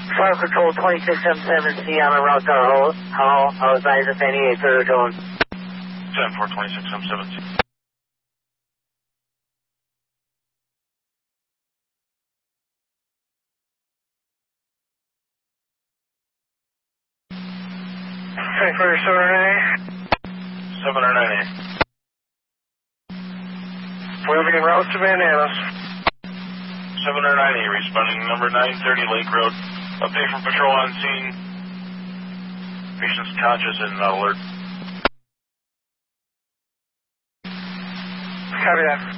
Fire Patrol 2677C on a route to Hall. I was advised if any 8 going. 10-4 2677C. Okay, for 709A. We're being routes to Bananas. 709A, responding number 930 Lake Road. Update from patrol on scene. Patient's conscious and not alert. Copy that.